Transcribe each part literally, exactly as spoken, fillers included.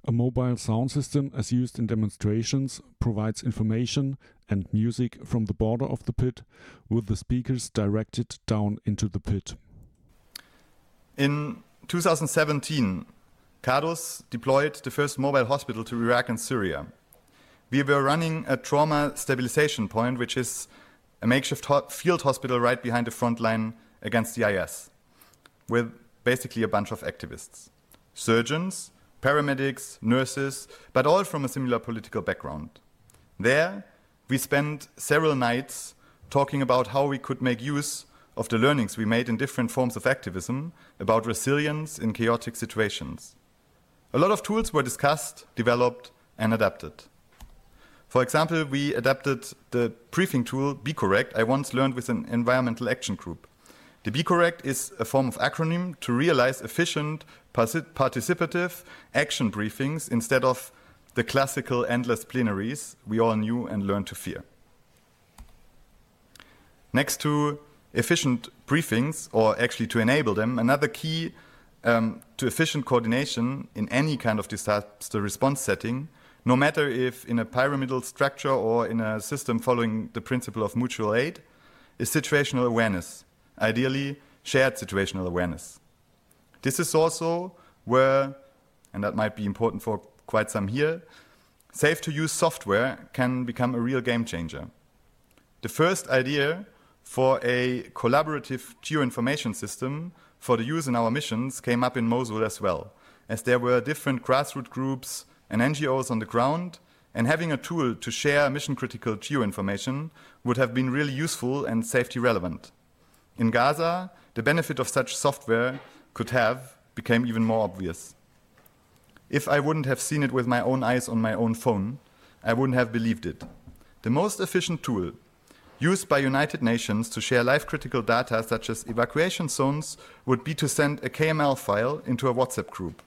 A mobile sound system, as used in demonstrations, provides information and music from the border of the pit, with the speakers directed down into the pit. In two thousand seventeen, CADUS deployed the first mobile hospital to Iraq and Syria. We were running a trauma stabilization point, which is a makeshift ho- field hospital right behind the front line against the I S, with basically a bunch of activists. Surgeons, paramedics, nurses, but all from a similar political background. There, we spent several nights talking about how we could make use of the learnings we made in different forms of activism about resilience in chaotic situations. A lot of tools were discussed, developed, and adapted. For example, we adapted the briefing tool BeCorrect I once learned with an environmental action group. The BeCorrect is a form of acronym to realize efficient, participative action briefings instead of the classical endless plenaries we all knew and learned to fear. Next to efficient briefings, or actually to enable them, another key um, to efficient coordination in any kind of disaster response setting, no matter if in a pyramidal structure or in a system following the principle of mutual aid, is situational awareness, ideally shared situational awareness. This is also where, and that might be important for quite some here, safe-to-use software can become a real game changer. The first idea for a collaborative geoinformation system for the use in our missions came up in Mosul as well, as there were different grassroots groups and N G Os on the ground, and having a tool to share mission-critical geoinformation would have been really useful and safety relevant. In Gaza, the benefit of such software could have became even more obvious. If I wouldn't have seen it with my own eyes on my own phone, I wouldn't have believed it. The most efficient tool used by United Nations to share life-critical data such as evacuation zones would be to send a K M L file into a WhatsApp group.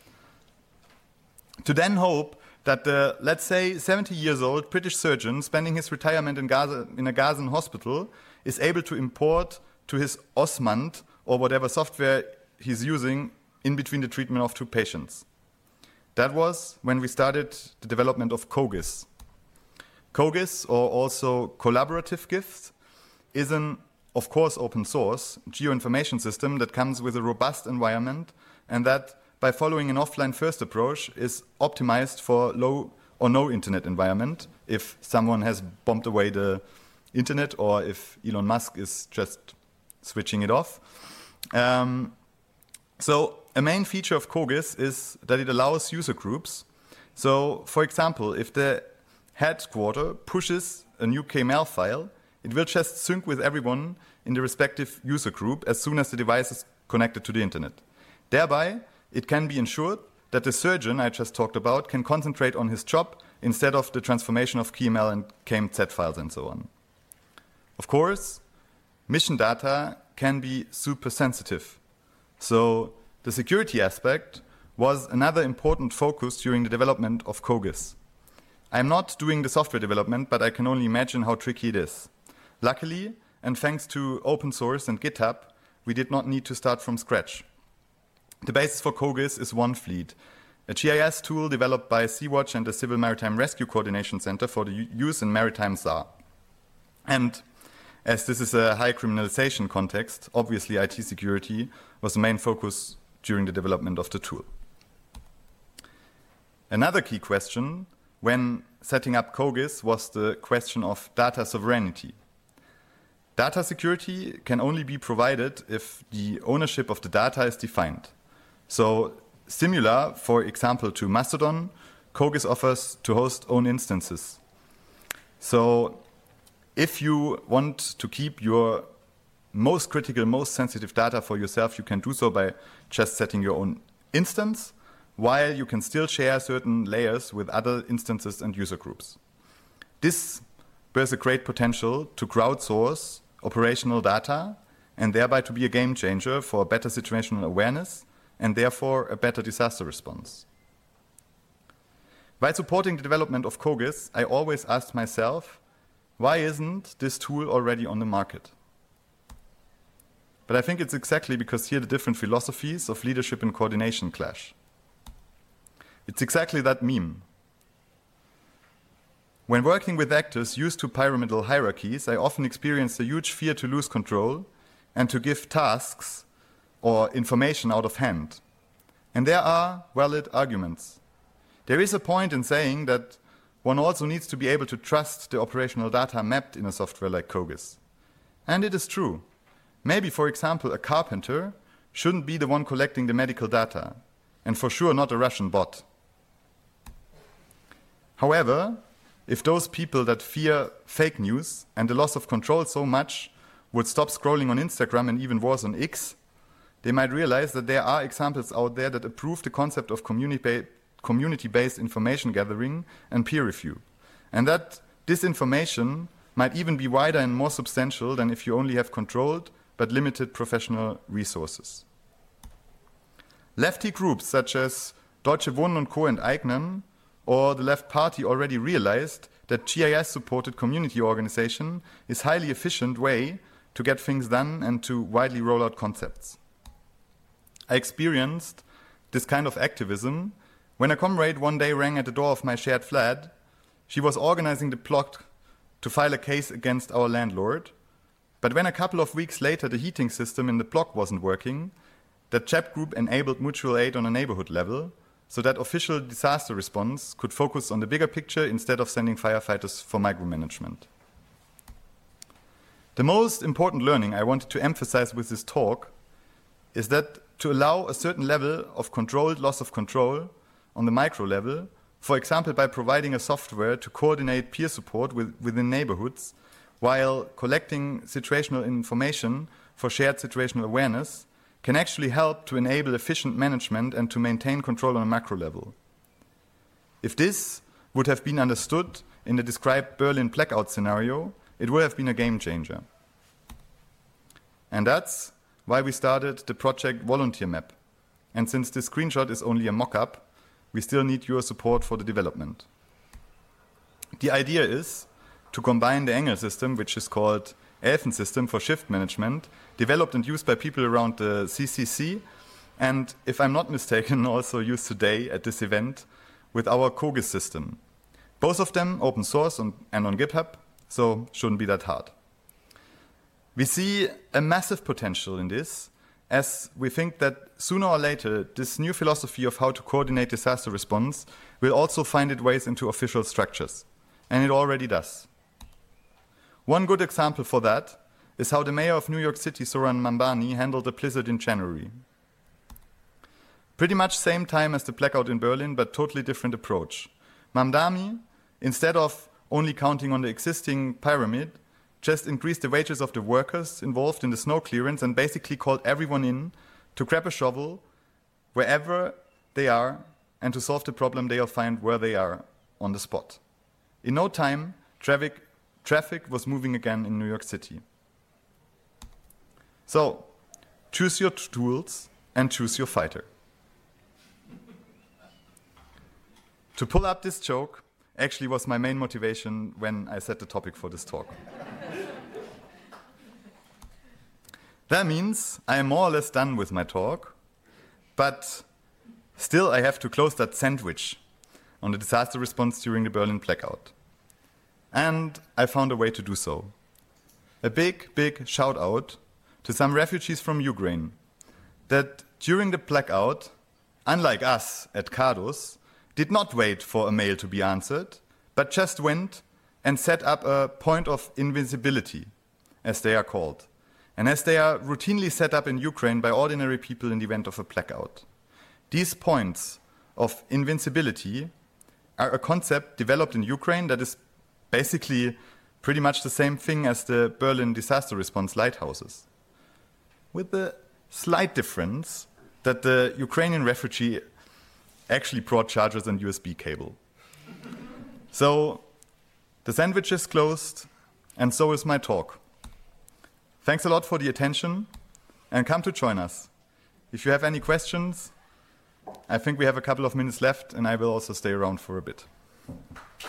To then hope that the, let's say, seventy years old British surgeon spending his retirement in, Gaza, in a Gazan hospital is able to import to his Osmand or whatever software he's using in between the treatment of two patients. That was when we started the development of COGIS. COGIS, or also Collaborative GIFT, is an, of course, open source geoinformation system that comes with a robust environment and that, by following an offline first approach, is optimized for low or no internet environment if someone has bombed away the internet or if Elon Musk is just switching it off. Um, so a main feature of COGIS is that it allows user groups. So, for example, if the headquarter pushes a new K M L file, it will just sync with everyone in the respective user group as soon as the device is connected to the internet. Thereby, it can be ensured that the surgeon I just talked about can concentrate on his job instead of the transformation of K M L and K M Z files and so on. Of course, mission data can be super sensitive. So the security aspect was another important focus during the development of COGIS. I'm not doing the software development, but I can only imagine how tricky it is. Luckily, and thanks to open source and GitHub, we did not need to start from scratch. The basis for COGIS is OneFleet, a G I S tool developed by Sea-Watch and the Civil Maritime Rescue Coordination Center for the use in maritime S A R. And as this is a high criminalization context, obviously I T security was the main focus during the development of the tool. Another key question when setting up COGIS was the question of data sovereignty. Data security can only be provided if the ownership of the data is defined. So, similar, for example, to Mastodon, COGIS offers to host own instances. So, if you want to keep your most critical, most sensitive data for yourself, you can do so by just setting your own instance, while you can still share certain layers with other instances and user groups. This bears a great potential to crowdsource operational data and thereby to be a game changer for better situational awareness and therefore a better disaster response. While supporting the development of COGIS, I always asked myself, why isn't this tool already on the market? But I think it's exactly because here the different philosophies of leadership and coordination clash. It's exactly that meme. When working with actors used to pyramidal hierarchies, I often experienced a huge fear to lose control and to give tasks or information out of hand. And there are valid arguments. There is a point in saying that one also needs to be able to trust the operational data mapped in a software like Cogis. And it is true. Maybe, for example, a carpenter shouldn't be the one collecting the medical data, and for sure not a Russian bot. However, if those people that fear fake news and the loss of control so much would stop scrolling on Instagram and even worse on X, they might realize that there are examples out there that approve the concept of community-based information gathering and peer review, and that this information might even be wider and more substantial than if you only have controlled but limited professional resources. Lefty groups such as Deutsche Wohnen und Co. enteignen or the Left Party already realized that G I S-supported community organization is a highly efficient way to get things done and to widely roll out concepts. I experienced this kind of activism when a comrade one day rang at the door of my shared flat. She was organizing the plot to file a case against our landlord, but when a couple of weeks later the heating system in the block wasn't working, the chat group enabled mutual aid on a neighborhood level so that official disaster response could focus on the bigger picture instead of sending firefighters for micromanagement. The most important learning I wanted to emphasize with this talk is that to allow a certain level of controlled loss of control on the micro level, for example by providing a software to coordinate peer support with, within neighborhoods while collecting situational information for shared situational awareness, can actually help to enable efficient management and to maintain control on a macro level. If this would have been understood in the described Berlin blackout scenario, it would have been a game changer. And that's why we started the project Volunteer Map. And since this screenshot is only a mock-up, we still need your support for the development. The idea is to combine the Engel system, which is called Elfen system for shift management, developed and used by people around the C C C, and if I'm not mistaken, also used today at this event with our Cogis system. Both of them open source and on GitHub, so shouldn't be that hard. We see a massive potential in this, as we think that sooner or later, this new philosophy of how to coordinate disaster response will also find its ways into official structures, and it already does. One good example for that is how the mayor of New York City, Zoran Mambani, handled the blizzard in January. Pretty much same time as the blackout in Berlin, but totally different approach. Mamdani, instead of only counting on the existing pyramid, just increased the wages of the workers involved in the snow clearance and basically called everyone in to grab a shovel wherever they are and to solve the problem they'll find where they are on the spot. In no time, traffic, traffic was moving again in New York City. So, choose your tools and choose your fighter. To pull up this joke actually was my main motivation when I set the topic for this talk. That means I am more or less done with my talk, but still I have to close that sandwich on the disaster response during the Berlin blackout. And I found a way to do so. A big, big shout out to some refugees from Ukraine that during the blackout, unlike us at Cardos, did not wait for a mail to be answered, but just went and set up a point of invisibility, as they are called, and as they are routinely set up in Ukraine by ordinary people in the event of a blackout. These points of invincibility are a concept developed in Ukraine that is basically pretty much the same thing as the Berlin disaster response lighthouses, with the slight difference that the Ukrainian refugee actually brought chargers and U S B cable. So the sandwich is closed, and so is my talk. Thanks a lot for the attention, and come to join us. If you have any questions, I think we have a couple of minutes left, and I will also stay around for a bit.